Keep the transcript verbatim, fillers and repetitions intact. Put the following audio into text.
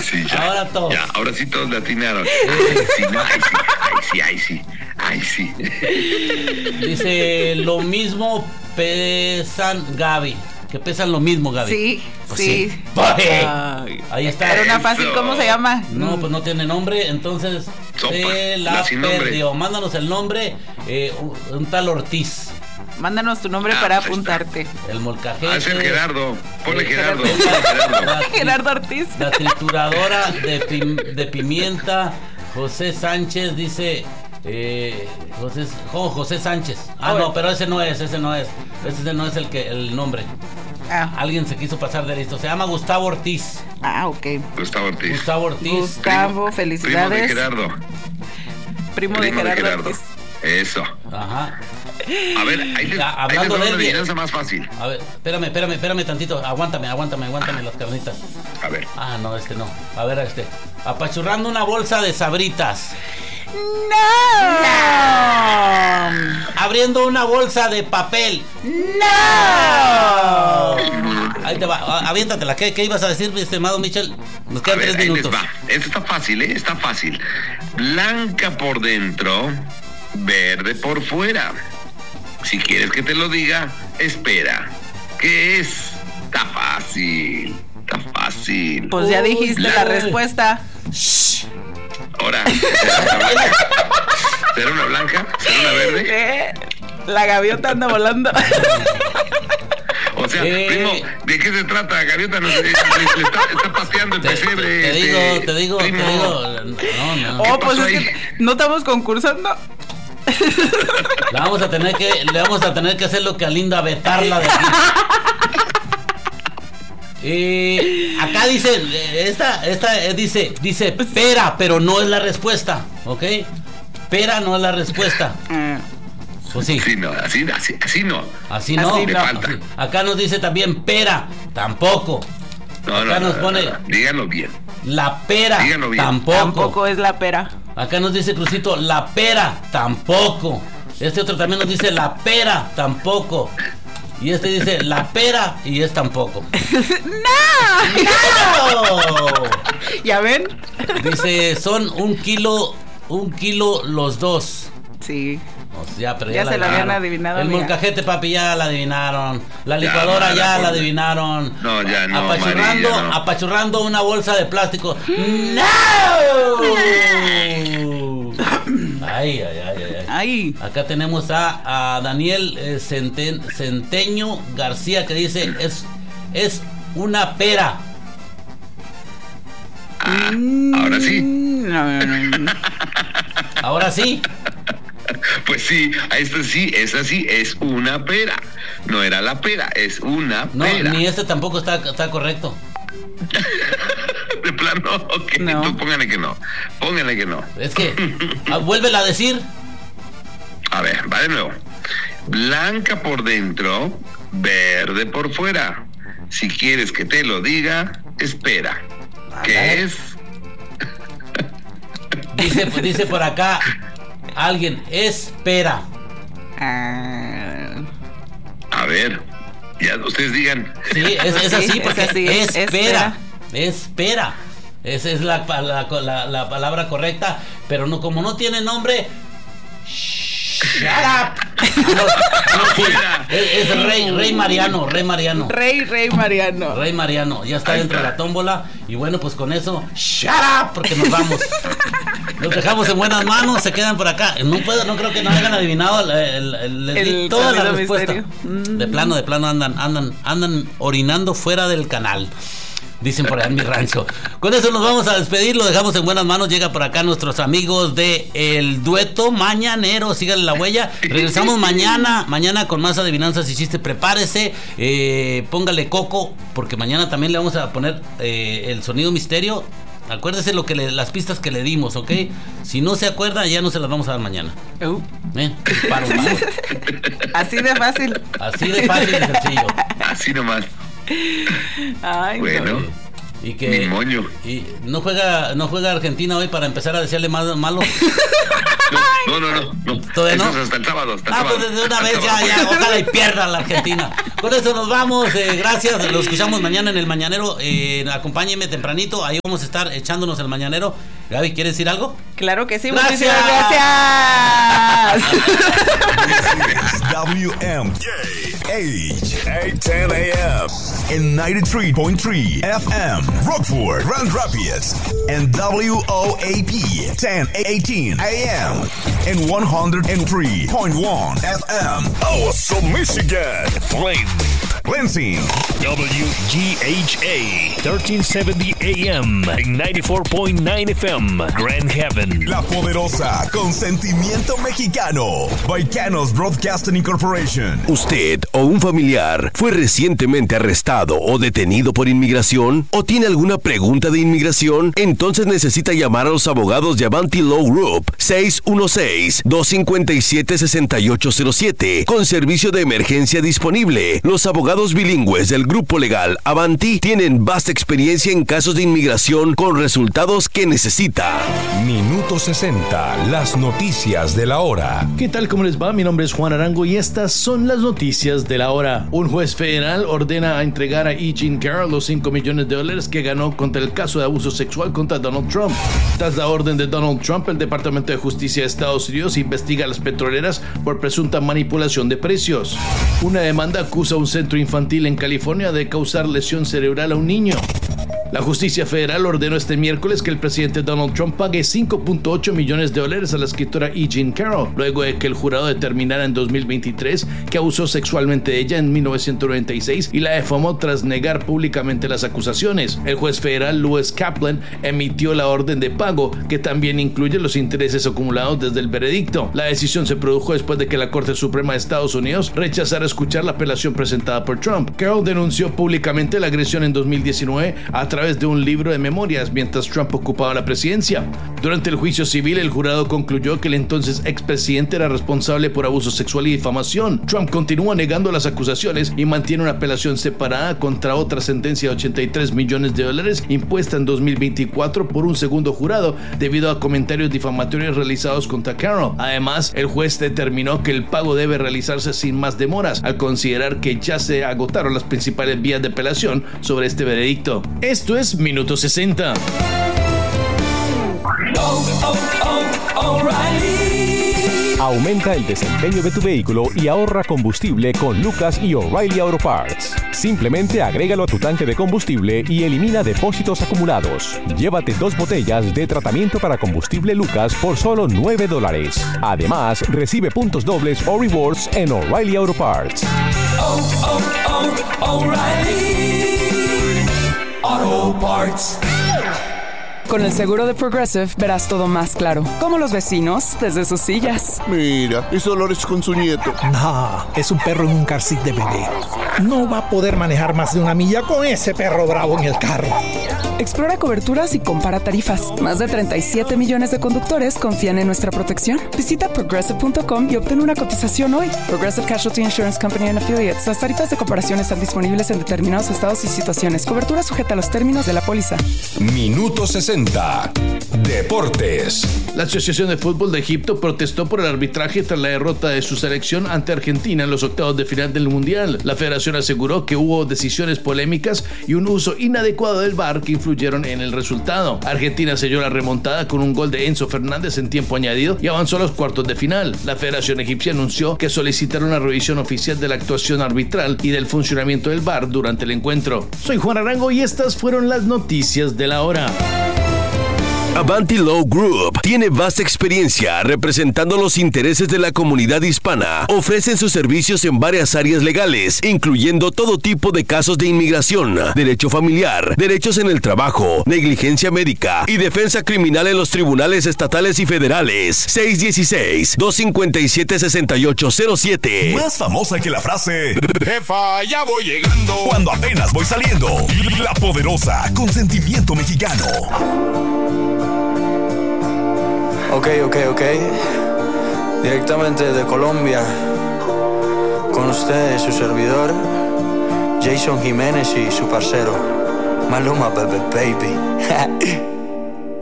sí, ya. Ahora todos. Ya, ahora sí todos le atinaron. Ay, sí, no, ay, sí, ay, sí, ay, sí, ay, sí. Dice, lo mismo pesan Gaby. Que pesan lo mismo, Gaby. Sí, Pues sí. sí. Pues, Ay. ahí está. Era una fácil, Eso. ¿cómo se llama? No, pues no tiene nombre, entonces Sopa, se la la sin nombre. perdió. Mándanos el nombre, eh, un, un tal Ortiz, Mándanos tu nombre Ah, para pues ahí está. apuntarte. el molcajete. Ah, es el Gerardo. Ponle Eh, Gerardo. Gerardo. ponle Gerardo. La, tri- Gerardo Ortiz. la trituradora de, pim- de pimienta, José Sánchez dice, eh, José, oh, José Sánchez. Ah, Oye. no, pero ese no es, ese no es, ese no es el que el nombre. Ah, Alguien se quiso pasar de listo. Se llama Gustavo Ortiz. ah, ok. Gustavo Ortiz. Gustavo Ortiz. Gustavo, Primo de felicidades. Gerardo. Primo de Primo de Gerardo Gerardo. Ortiz. Eso. Ajá. A ver, ahí les, Ya, ahí les hablando doy de una él, adivinanza más fácil. A ver, espérame, espérame, espérame tantito. Aguántame, aguántame, aguántame las carnitas. A ver. Ah, no, este no. A ver, este. Apachurrando una bolsa de sabritas. ¡No! Abriendo una bolsa de papel. ¡No! Ahí te va, a- aviéntatela. ¿Qué, ¿Qué ibas a decir, mi estimado Michel? Nos A quedan ver, tres ahí les minutos. va. Esto está fácil, ¿eh? Está fácil. Blanca por dentro, verde por fuera. Si quieres que te lo diga, espera. ¿Qué es? Está fácil. Está fácil. Pues ya dijiste Uy, la uy. respuesta. Ahora, ¿será una blanca? ¿Será una blanca? ¿Será una verde? Eh, La gaviota anda volando. O sea, Eh. primo, ¿de qué se trata? Gaviota nos, le, le está, está pateando el Te, pesebre. te digo, este, te digo, te primo. digo. No, no. Oh, pues pasó es ahí? que no estamos concursando. Le vamos a tener que, le vamos a tener que hacer lo que a Linda vetarla de aquí. Eh, acá dice, eh, esta, esta eh, dice, dice pera, pero no es la respuesta, ¿ok? Pera no es la respuesta. Ah, Pues sí, Sí, no, así, así, así no. así no. Así Le no. falta. Así. Acá nos dice también pera, tampoco. No, Acá no, nos no, pone no, no. Díganlo bien. la pera, Díganlo bien. tampoco. tampoco es la pera. Acá nos dice Crucito, la pera, tampoco. Este otro también nos dice la pera, tampoco. Y este dice la pera y es tampoco. ¡No! ¿Ya ven? Dice, son un kilo, un kilo los dos. Sí. O sea, pero Ya ya, se la la habían adivinaron. adivinado, El amiga. molcajete, papi, ya la adivinaron. La licuadora mala, ya por- la adivinaron. No, ya no, Apachurrando, María, no. apachurrando una bolsa de plástico. ¡No! Ay, ay, ay, ay, ay. Ay. Acá tenemos a, a Daniel eh, Centen- Centeño García que dice es, es una pera. Ahora sí. No, no, no, no. Ahora sí. Pues sí, esto sí, esa sí es una pera. No era la pera, es una No, pera. ni este tampoco está, está correcto. De plano, ok, No. tú póngale que no. Póngale que no. Es que, ah, vuélvela a decir. A ver, va de nuevo. Blanca por dentro, verde por fuera. Si quieres que te lo diga, espera. ¿Qué Ajá. es? Dice, pues, dice por acá alguien, espera. Ah, A ver, ya ustedes digan. Sí, es, es Sí, así es porque así, es- espera. Espera. Esa es la, la, la, la palabra correcta, pero no, como no tiene nombre. Shut up. No, no, sí, es, es Rey, Rey Mariano, Rey Mariano. Rey, Rey Mariano. Rey Mariano, ya está Ahí dentro de está. la tómbola. Y bueno, pues con eso, shut up, porque nos vamos. Nos dejamos en buenas manos, se quedan por acá. No puedo, no creo que no hayan adivinado el, el- el- les di El toda la sonido respuesta. misterio. Mm. De plano, de plano andan, andan, andan orinando fuera del canal. Dicen por allá en mi rancho. Con eso nos vamos a despedir, lo dejamos en buenas manos. Llega por acá nuestros amigos de El Dueto Mañanero. Síganle la huella. Regresamos mañana, mañana con más adivinanzas y chistes. Prepárese, eh, póngale coco, porque mañana también le vamos a poner eh, el sonido misterio. Acuérdese lo que le, las pistas que le dimos, ¿ok? Si no se acuerda, ya no se las vamos a dar mañana. Uh, ¿Eh? Disparo, mano. así de fácil. Así de fácil y sencillo. Así nomás. Ay, no. Bueno, Y que mi moño. y no juega no juega Argentina hoy para empezar a decirle mal, malo. No, no, no, no. ¿Todavía no? Eso es hasta el sábado. Hasta el Ah, sábado. pues desde una vez ya, ya, ojalá y pierda la Argentina. Con eso nos vamos, eh, gracias, lo escuchamos mañana en el Mañanero, eh, acompáñenme tempranito, ahí vamos a estar echándonos el Mañanero. Gaby, ¿quieres decir algo? Claro que sí, Gracias. muchísimas gracias. W M K H eight ten A M and ninety-three point three F M Rockford, Grand Rapids, and W O A P ten eighteen A M and one oh three point one F M Awesome Michigan, Flint, Lansing, W G H A thirteen seventy A M and ninety-four point nine F M Grand Haven. La Poderosa, con sentimiento mexicano. Baicanos Broadcasting Incorporation. ¿Usted o un familiar fue recientemente arrestado o detenido por inmigración? ¿O tiene alguna pregunta de inmigración? Entonces necesita llamar a los abogados de Avanti Law Group seis uno seis, dos cinco siete, seis ocho cero siete con servicio de emergencia disponible. Los abogados bilingües del grupo legal Avanti tienen vasta experiencia en casos de inmigración con resultados que necesita. Minuto sesenta, las noticias de la hora. ¿Qué tal? ¿Cómo les va? Mi nombre es Juan Arango y estas son las noticias de la hora. Un juez federal ordena a entregar a E. Jean Carroll los cinco millones de dólares que ganó contra el caso de abuso sexual contra Donald Trump. Tras la orden de Donald Trump, el Departamento de Justicia de Estados Unidos investiga a las petroleras por presunta manipulación de precios. Una demanda acusa a un centro infantil en California de causar lesión cerebral a un niño. La justicia federal ordenó este miércoles que el presidente Donald Trump pague cinco punto ocho millones de dólares a la escritora E. Jean Carroll, luego de que el jurado determinara en dos mil veintitrés que abusó sexualmente de ella en mil novecientos noventa y seis y la defamó tras negar públicamente las acusaciones. El juez federal Lewis Kaplan emitió la orden de pago, que también incluye los intereses acumulados desde el veredicto. La decisión se produjo después de que la Corte Suprema de Estados Unidos rechazara escuchar la apelación presentada por Trump. Carroll denunció públicamente la agresión en dos mil diecinueve a través de un libro de memorias mientras Trump ocupaba la presidencia. Durante el juicio civil, el jurado concluyó que el entonces expresidente era responsable por abuso sexual y difamación. Trump continúa negando las acusaciones y mantiene una apelación separada contra otra sentencia de ochenta y tres millones de dólares impuesta en dos mil veinticuatro por un segundo jurado debido a comentarios difamatorios realizados contra Carroll. Además, el juez determinó que el pago debe realizarse sin más demoras, al considerar que ya se agotaron las principales vías de apelación sobre este veredicto. Esto es Minuto sesenta. Oh, oh, oh, O'Reilly. Aumenta el desempeño de tu vehículo y ahorra combustible con Lucas y O'Reilly Auto Parts. Simplemente agrégalo a tu tanque de combustible y elimina depósitos acumulados. Llévate dos botellas de tratamiento para combustible Lucas por solo nueve dólares. Además, recibe puntos dobles o rewards en O'Reilly Auto Parts. Oh, oh, oh, O'Reilly Auto Parts. Con el seguro de Progressive verás todo más claro, como los vecinos desde sus sillas. Mira, es Dolores con su nieto. No, es un perro en un car seat de bebé. No va a poder manejar más de una milla con ese perro bravo en el carro. Explora coberturas y compara tarifas. Más de treinta y siete millones de conductores confían en nuestra protección. Visita progressive punto com y obtén una cotización hoy. Progressive Casualty Insurance Company and Affiliates. Las tarifas de comparación están disponibles en determinados estados y situaciones. Cobertura sujeta a los términos de la póliza. Minuto sesenta. Deportes. La Asociación de Fútbol de Egipto protestó por el arbitraje tras la derrota de su selección ante Argentina en los octavos de final del Mundial. La federación aseguró que hubo decisiones polémicas y un uso inadecuado del V A R que influyeron en el resultado. Argentina selló la remontada con un gol de Enzo Fernández en tiempo añadido y avanzó a los cuartos de final. La Federación Egipcia anunció que solicitaron una revisión oficial de la actuación arbitral y del funcionamiento del V A R durante el encuentro. Soy Juan Arango y estas fueron las noticias de la hora. Avanti Law Group tiene vasta experiencia representando los intereses de la comunidad hispana. Ofrecen sus servicios en varias áreas legales, incluyendo todo tipo de casos de inmigración, derecho familiar, derechos en el trabajo, negligencia médica y defensa criminal en los tribunales estatales y federales. seis uno seis, dos cinco siete, seis ocho cero siete. Más famosa que la frase jefa, ya voy llegando cuando apenas voy saliendo. La Poderosa, con sentimiento mexicano. Ok, ok, ok. Directamente de Colombia. Con ustedes, su servidor, Jason Jiménez y su parcero, Maluma, baby.